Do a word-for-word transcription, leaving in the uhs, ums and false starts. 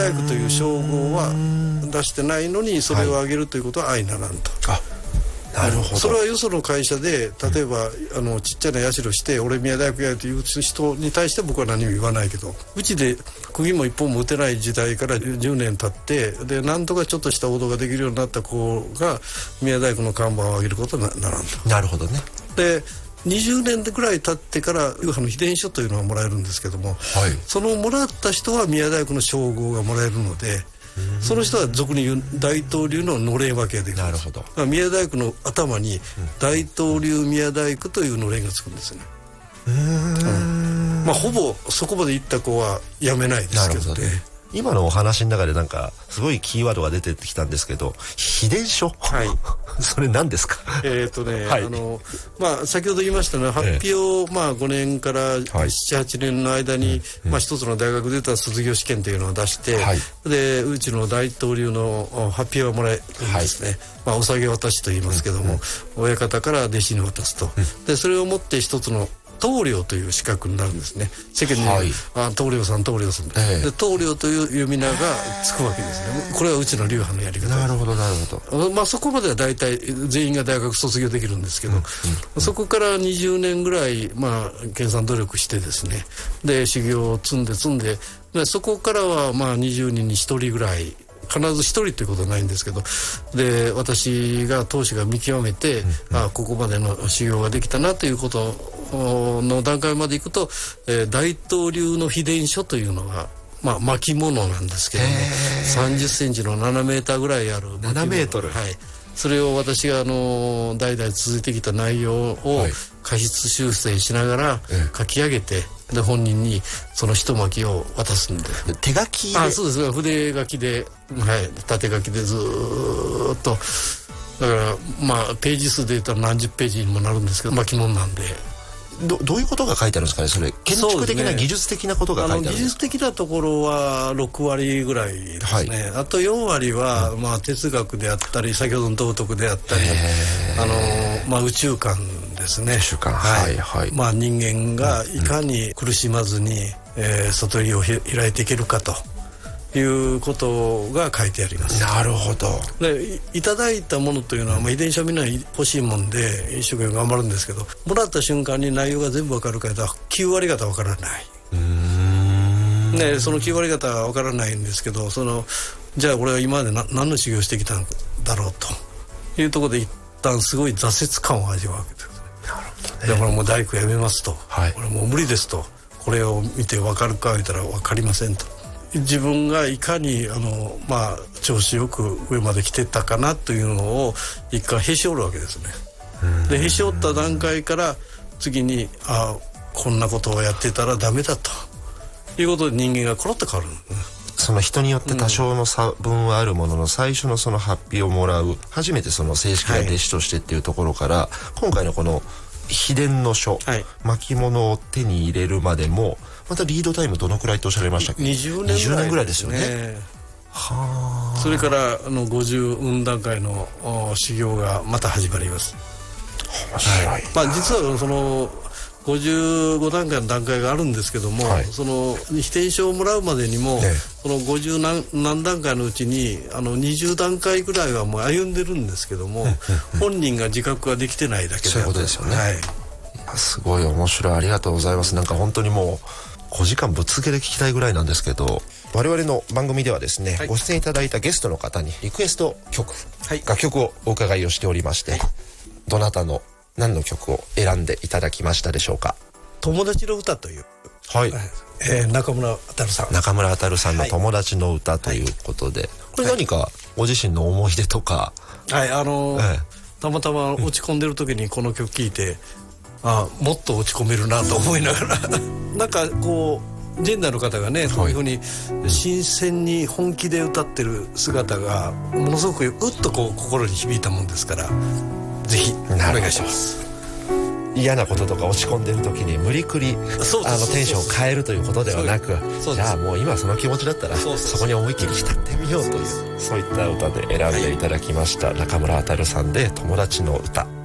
大工という称号は出してないのにそれをあげるということは相ならんと、 はい、あ、なるほど。 それはよその会社で例えば、うん、あのちっちゃな社して俺宮大工やという人に対して僕は何も言わないけど、うちで釘も一本も打てない時代からじゅうねん経ってでなんとかちょっとした報道ができるようになった子が宮大工の看板を上げることにならんと。 なるほどね。でにじゅうねんぐらい経ってから流派の秘伝書というのがもらえるんですけども、はい、そのもらった人は宮大工の称号がもらえるので、その人は俗に言う大東流ののれん分けができる。なるほど。宮大工の頭に大東流宮大工というのれんがつくんですよね。うーん、うん、まあほぼそこまで行った子はやめないですけどね。 今のお話の中でなんかすごいキーワードが出てきたんですけど、秘伝書、はい、それ何ですか？ えっとね、はい、あのまあ先ほど言いましたね、発表を、まあごねんからなな、はちねんの間に、うん、まあ一つの大学で出た卒業試験というのを出して、はい、でうちの大東流の発表がもらえるんですね。はい、まあお下げ渡しと言いますけども、うん、親方から弟子に渡すと、うん、でそれをもって一つの棟梁という資格になるんですね。世間に、はい、あ棟梁さん棟梁さん、えー、で棟梁という呼び名がつくわけですね。これはうちの流派のやり方。なるほどなるほど。まあそこまでは大体全員が大学卒業できるんですけど、うんうんうん、そこからにじゅうねんぐらいまあ研鑽努力してですね、で修行を積んで積んで、でそこからはまあにじゅうにんにひとりぐらい。必ず一人ということはないんですけど、で私が当主が見極めて、うんうん、あここまでの修行ができたなということの段階までいくと、えー、大東流の秘伝書というのが、まあ、巻物なんですけどもさんじゅっセンチのななメーターぐらいあるななメートル、 はい、それを私があの代々続いてきた内容を過失修正しながら書き上げて、で本人にその一巻きを渡すんで、 手書きで、 あそうです筆書きで、はい、縦書きでずーっと、だからまあページ数で言ったら何十ページにもなるんですけど巻物なんで。 ど, どういうことが書いてあるんですかね。それ建築的な技術的なことが書いてあるんですか。 技術的なところはろくわりぐらいですね、はい、あとよんわりは、うん、まあ、哲学であったり先ほどの道徳であったりあの、まあ、宇宙観ですね。 宇宙観、はいはい、 まあ、人間がいかに苦しまずに、うんえー、悟りを開いていけるかということが書いてあります。 なるほど。 でいただいたものというのは、まあ、遺伝子はみんな欲しいもんで一生懸命頑張るんですけど、もらった瞬間に内容が全部わかるかときゅうわり方わからない。うーん、ね、そのきゅうわり方はわからないんですけど、そのじゃあ俺は今までな何の修行してきたんだろうというところで一旦すごい挫折感を味わうわけです。なるほどね。だからもう大工やめますと、はい、これもう無理ですと、これを見てわかるか言ったらわかりませんと。自分がいかにあの、まあ、調子よく上まで来てたかなというのを一回へし折るわけですね。でへし折った段階から次にあこんなことをやってたらダメだということで人間がコロッと変わるんですね。 その人によって多少の差分はあるものの、うん、最初のその発表をもらう初めてその正式な弟子としてっていうところから、はい、今回のこの秘伝の書、はい、巻物を手に入れるまでもまたリードタイムどのくらいとおっしゃいましたっけ。 にじゅうねんぐらいですね。にじゅうねんぐらいですよね。はあ。それからあのごじゅううん段階の修行がまた始まります。 面白い、はい、 まあ、実はそのごじゅうご段階の段階があるんですけども、はい、その秘伝書をもらうまでにも、ね、そのごじゅう何、何段階のうちにあのにじゅう段階ぐらいはもう歩んでるんですけども本人が自覚ができてないだけで。 そういうことですよね、はい、いやすごい面白い、ありがとうございます。なんか本当にもうごじかんぶっ続けで聞きたいぐらいなんですけど、我々の番組ではですね、はい、ご出演いただいたゲストの方にリクエスト曲、はい、楽曲をお伺いをしておりまして、はい、どなたの何の曲を選んでいただきましたでしょうか。 友達の歌という、 はい、 えー、中村あたるさん中村あたるさんの友達の歌ということで、はい、これ何かご自身の思い出とか。 はい、あのーええ、たまたま落ち込んでる時にこの曲聴いて、うん、あもっと落ち込めるなと思いながらなんかこうジェンダーの方がね、こういうふうに新鮮に本気で歌ってる姿がものすごくうっとこう心に響いたもんですから、ぜひお願いします。 嫌なこととか落ち込んでる時に無理くりあのテンションを変えるということではなく、じゃあもう今その気持ちだったらそこに思いっきり浸ってみようという、そういった歌で選んでいただきました。中村あたるさんで友達の歌。